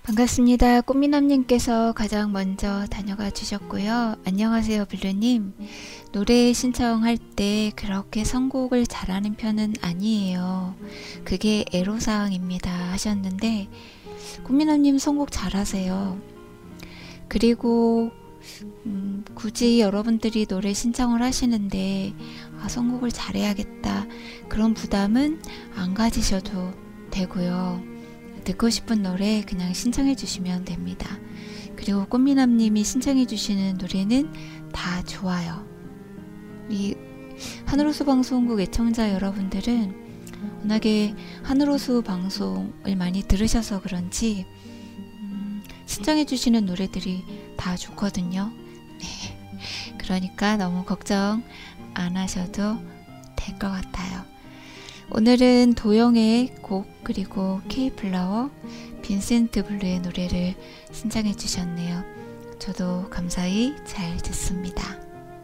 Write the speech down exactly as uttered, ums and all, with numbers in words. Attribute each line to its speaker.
Speaker 1: 반갑습니다. 꽃미남님께서 가장 먼저 다녀가 주셨고요. 안녕하세요, 블루님. 노래 신청할 때 그렇게 선곡을 잘하는 편은 아니에요. 그게 애로사항입니다 하셨는데, 꽃미남님 선곡 잘하세요. 그리고 음, 굳이 여러분들이 노래 신청을 하시는데 아, 선곡을 잘해야겠다, 그런 부담은 안 가지셔도 되고요. 듣고 싶은 노래 그냥 신청해 주시면 됩니다. 그리고 꽃미남님이 신청해 주시는 노래는 다 좋아요. 이 하늘호수 방송국 애청자 여러분들은 워낙에 하늘호수 방송을 많이 들으셔서 그런지 음, 신청해 주시는 노래들이 다 좋거든요. 네. 그러니까 너무 걱정 안 하셔도 될 것 같아요. 오늘은 도영의 곡 그리고 K플라워, 빈센트 블루의 노래를 신청해 주셨네요. 저도 감사히 잘 듣습니다.